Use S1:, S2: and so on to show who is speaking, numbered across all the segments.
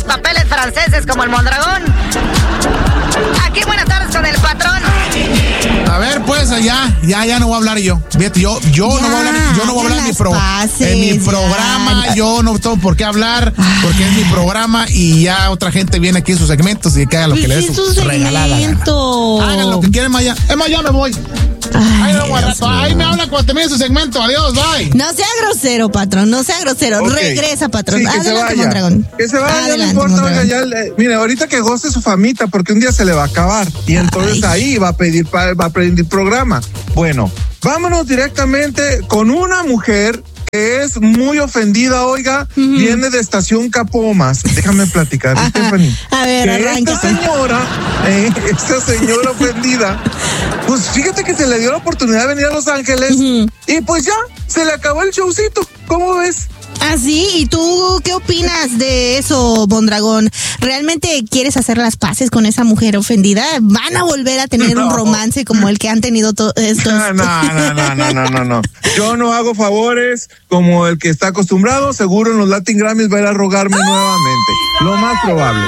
S1: papeles franceses como el Mondragón. Aquí buenas tardes con el patrón.
S2: A ver, pues ya no voy a hablar yo. Fíjate, yo no voy a hablar en mi programa. Yo no tengo por qué hablar porque es mi programa y ya otra gente viene aquí en sus segmentos y que haga lo que le dé su regalada. Hagan lo que quieran, Maya. Es más, ya me voy. Ahí me habla cuando termine su segmento. Adiós, bye.
S3: No sea grosero, patrón. No sea grosero. Okay. Regresa, patrón.
S4: Sí,
S3: adelante, Mondragón.
S4: Que se vaya, adelante, no importa. Oiga, mire, ahorita que goce su famita, porque un día se le va a acabar. Y entonces ahí va a pedir programa. Bueno, vámonos directamente con una mujer que es muy ofendida, oiga, viene de Estación Capomas. Déjame platicar, Stephanie.
S3: A ver, arráncate.
S4: Esta señora ofendida, pues fíjate que se le dio la oportunidad de venir a Los Ángeles y pues ya, se le acabó el showcito. ¿Cómo ves?
S3: ¿Ah, sí? ¿Y tú qué opinas de eso, Mondragón? ¿Realmente quieres hacer las paces con esa mujer ofendida? ¿Van a volver a tener un romance como el que han tenido estos?
S4: No. Yo no hago favores como el que está acostumbrado. Seguro en los Latin Grammys va a ir a rogarme nuevamente. Lo más probable.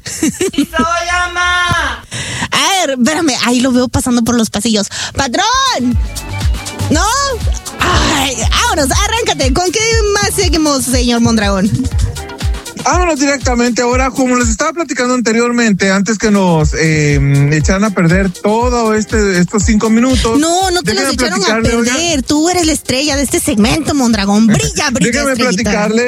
S3: A ver, espérame, ahí lo veo pasando por los pasillos. ¡Patrón! ¿No? Ay, vámonos, arráncate. ¿Con qué más seguimos, señor Mondragón?
S4: Vámonos directamente ahora, como les estaba platicando anteriormente, antes que nos echaran a perder todo estos 5 minutos.
S3: No te los echaron a perder. Oiga. Tú eres la estrella de este segmento, Mondragón. Brilla.
S4: Déjame platicarle.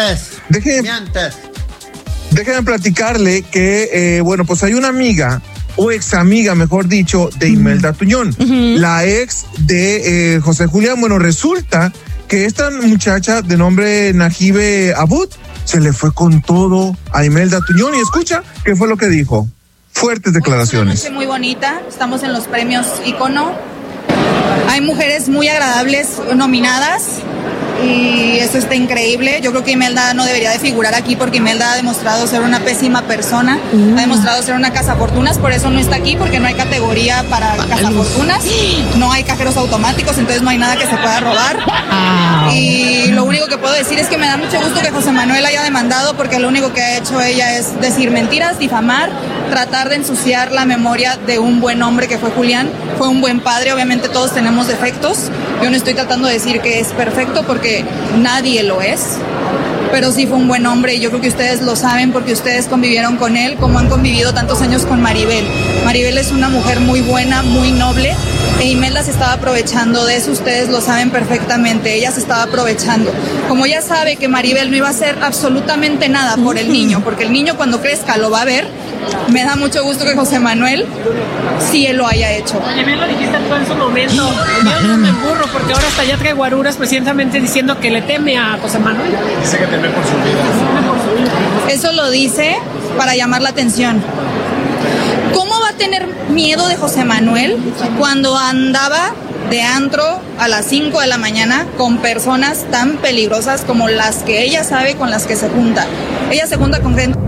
S4: Déjeme platicarle que, pues hay una amiga, o ex amiga, mejor dicho, de Imelda Tuñón, la ex de José Julián. Bueno, resulta que esta muchacha de nombre Najibe Abud se le fue con todo a Imelda Tuñón y escucha qué fue lo que dijo. Fuertes declaraciones.
S5: Es una noche muy bonita, estamos en los premios Icono. Hay mujeres muy agradables nominadas y eso está increíble. Yo creo que Imelda no debería de figurar aquí porque Imelda ha demostrado ser una pésima persona, ha demostrado ser una cazafortunas, por eso no está aquí, porque no hay categoría para cazafortunas, no hay cajeros automáticos, entonces no hay nada que se pueda robar. Y lo único que puedo decir es que me da mucho gusto que José Manuel haya demandado, porque lo único que ha hecho ella es decir mentiras, difamar, tratar de ensuciar la memoria de un buen hombre que fue Julián. Fue un buen padre, obviamente todos tenemos defectos. Yo no estoy tratando de decir que es perfecto porque nadie lo es, pero sí fue un buen hombre y yo creo que ustedes lo saben porque ustedes convivieron con él como han convivido tantos años con Maribel. Maribel es una mujer muy buena, muy noble, e Imelda se estaba aprovechando de eso, ustedes lo saben perfectamente, ella se estaba aprovechando. Como ya sabe que Maribel no iba a hacer absolutamente nada por el niño, porque el niño cuando crezca lo va a ver, me da mucho gusto que José Manuel sí él lo haya hecho.
S6: Oye, bien lo dijiste tú en su momento. Yo no me burro porque ahora hasta ya trae guaruras precisamente diciendo que le teme a José Manuel.
S2: Dice que teme por su vida.
S5: Eso lo dice para llamar la atención. ¿Cómo va a tener miedo de José Manuel cuando andaba de antro a las 5 de la mañana con personas tan peligrosas como las que ella sabe con las que se junta? Ella se junta con gente.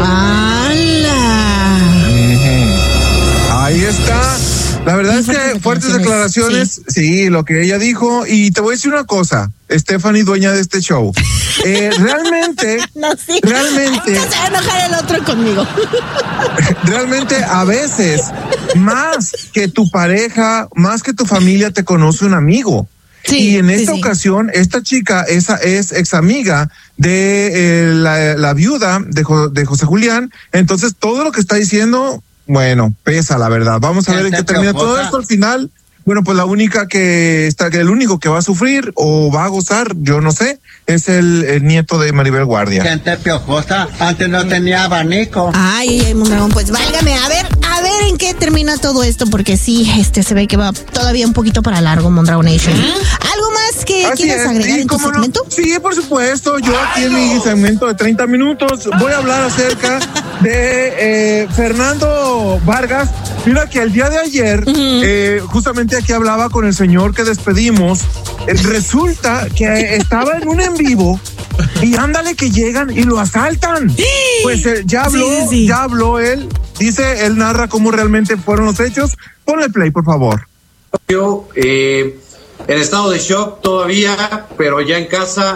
S4: Ahí está. La verdad es que fuertes declaraciones, sí, lo que ella dijo. Y te voy a decir una cosa, Stephanie, dueña de este show. Realmente.
S3: Se va a enojar el otro conmigo.
S4: Realmente, a veces, más que tu pareja, más que tu familia, te conoce un amigo. Sí, y en esta ocasión, esta chica es ex amiga de la viuda de José Julián. Entonces, todo lo que está diciendo, bueno, pesa, la verdad. Vamos a ver en qué termina todo esto al final. Bueno, pues el único que va a sufrir o va a gozar, yo no sé, es el nieto de Maribel Guardia.
S7: Gente piojosa, antes no tenía abanico.
S3: Ay, Mondragón, pues válgame, a ver en qué termina todo esto, porque sí, se ve que va todavía un poquito para largo, Mondragón Nation. ¿Algo más que quieras agregar en tu segmento?
S4: No? Sí, por supuesto, yo aquí en mi segmento de 30 minutos voy a hablar acerca de Fernando Vargas. Mira que el día de ayer, justamente aquí hablaba con el señor que despedimos, resulta que estaba en un en vivo y ándale que llegan y lo asaltan. Pues ya habló él, dice, él narra cómo realmente fueron los hechos. Ponle play, por favor.
S8: Yo, en estado de shock todavía, pero ya en casa,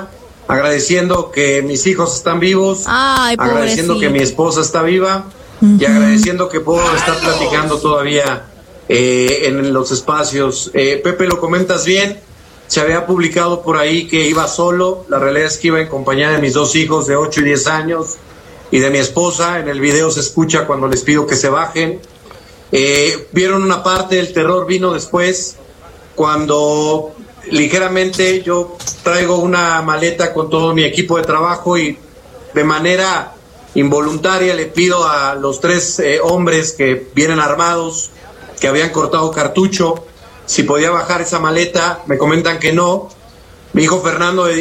S8: agradeciendo que mis hijos están vivos, agradeciendo que mi esposa está viva y agradeciendo que puedo estar platicando todavía en los espacios. Pepe, lo comentas bien, se había publicado por ahí que iba solo, la realidad es que iba en compañía de mis 2 hijos de 8 y 10 años y de mi esposa. En el video se escucha cuando les pido que se bajen. Vieron una parte del terror, vino después, cuando ligeramente yo traigo una maleta con todo mi equipo de trabajo y de manera involuntaria le pido a los 3 hombres que vienen armados, que habían cortado cartucho, si podía bajar esa maleta. Me comentan que no. Mi hijo Fernando de